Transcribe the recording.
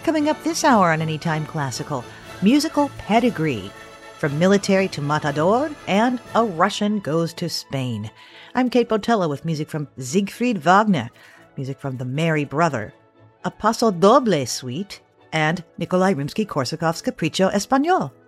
Coming up this hour on Anytime Classical, musical pedigree. From military to matador, and a Russian goes to Spain. I'm Kate Botella with music from Siegfried Wagner, music from The Merry Brother, a Paso Doble suite, and Nikolai Rimsky-Korsakov's Capriccio Espagnol.